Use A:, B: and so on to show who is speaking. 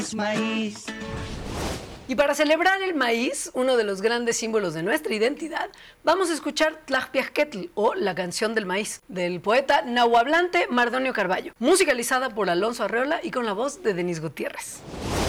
A: Maíz.
B: Y para celebrar el maíz, uno de los grandes símbolos de nuestra identidad, vamos a escuchar Tlajpiaxquetl, o La canción del maíz, del poeta nahuablante Mardonio Carballo, musicalizada por Alonso Arreola y con la voz de Denis Gutiérrez.